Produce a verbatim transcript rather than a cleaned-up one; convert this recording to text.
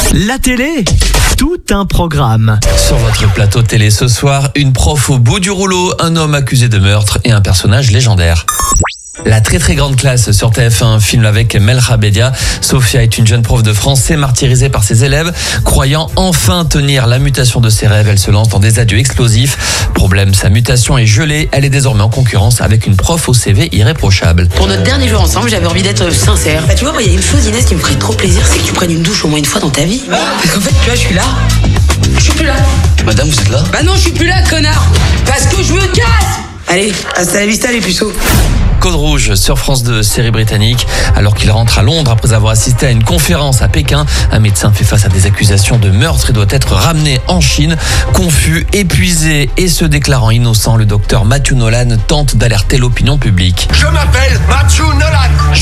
La télé, tout un programme. Sur votre plateau télé ce soir, une prof au bout du rouleau, un homme accusé de meurtre et un personnage légendaire. La très très grande classe sur T F un, film avec Melcha Bedia. Sophia est une jeune prof de français martyrisée par ses élèves. Croyant enfin tenir la mutation de ses rêves, elle se lance dans des adieux explosifs. Problème, sa mutation est gelée. Elle est désormais en concurrence avec une prof au C V irréprochable. Pour notre dernier jour ensemble, j'avais envie d'être sincère. Bah tu vois, moi il y a une chose, Inès, qui me ferait trop plaisir, c'est que tu prennes une douche au moins une fois dans ta vie. Parce qu'en fait, tu vois, je suis là. Je suis plus là. Madame, vous êtes là ? Bah non, je suis plus là, connard. Parce que je me casse. Allez, hasta la vista les puceaux. Code rouge sur France deux, série britannique. Alors qu'il rentre à Londres après avoir assisté à une conférence à Pékin, un médecin fait face à des accusations de meurtre et doit être ramené en Chine. Confus, épuisé et se déclarant innocent, le docteur Matthew Nolan tente d'alerter l'opinion publique. Je m'appelle Matthew Nolan.